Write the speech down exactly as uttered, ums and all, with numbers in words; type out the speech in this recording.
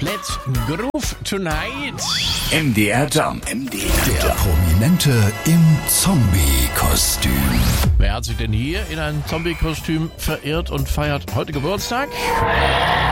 Let's Groove Tonight. M D R Jump. M D R Der Prominente im Zombie-Kostüm. Wer hat sich denn hier in ein Zombie-Kostüm verirrt und feiert heute Geburtstag?